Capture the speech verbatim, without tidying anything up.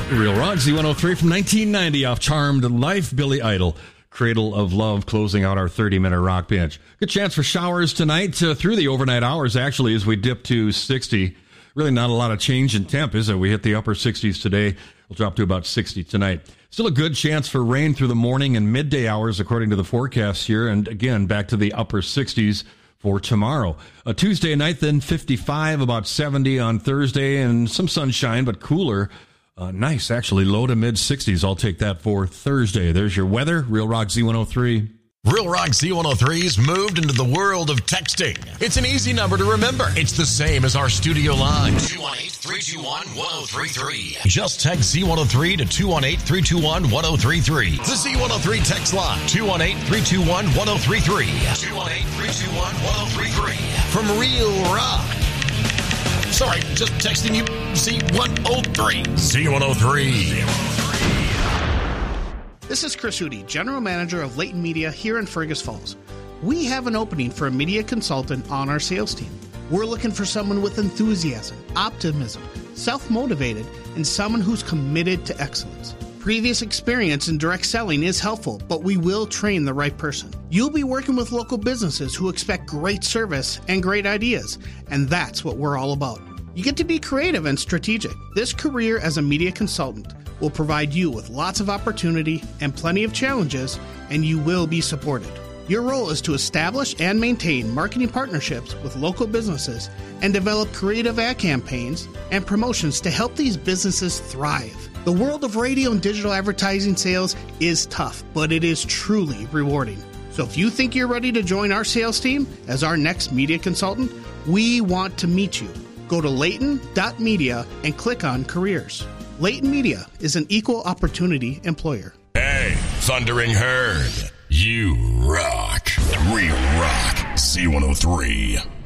Real Rock, Z one oh three from nineteen ninety off Charmed Life, Billy Idol. Cradle of Love closing out our thirty-minute rock bench. Good chance for showers tonight uh, through the overnight hours, actually, as we dip to sixty. Really not a lot of change in temp, is it? We hit the upper sixties today. We'll drop to about sixty tonight. Still a good chance for rain through the morning and midday hours, according to the forecast here. And again, back to the upper sixties for tomorrow. A Tuesday night, then fifty-five, about seventy on Thursday, and some sunshine, but cooler. Uh, nice, actually, low to mid sixties. I'll take that for Thursday. There's your weather. Real Rock Z one oh three. Real Rock Z one oh three's moved into the world of texting. It's an easy number to remember. It's the same as our studio line. two one eight, three two one, one oh three three. Just text Z one oh three to two one eight, three two one, one oh three three. The Z one oh three text line. two one eight, three two one, one oh three three. two one eight, three two one, one oh three three. From Real Rock. Sorry, just texting you Z one oh three. Z one oh three. This is Chris Hootie, General Manager of Layton Media here in Fergus Falls. We have an opening for a media consultant on our sales team. We're looking for someone with enthusiasm, optimism, self-motivated, and someone who's committed to excellence. Previous experience in direct selling is helpful, but we will train the right person. You'll be working with local businesses who expect great service and great ideas, and that's what we're all about. You get to be creative and strategic. This career as a media consultant will provide you with lots of opportunity and plenty of challenges, and you will be supported. Your role is to establish and maintain marketing partnerships with local businesses and develop creative ad campaigns and promotions to help these businesses thrive. The world of radio and digital advertising sales is tough, but it is truly rewarding. So if you think you're ready to join our sales team as our next media consultant, we want to meet you. Go to layton dot media and click on careers. Layton Media is an equal opportunity employer. Hey, Thundering Herd, you rock. Real Rock Z one oh three.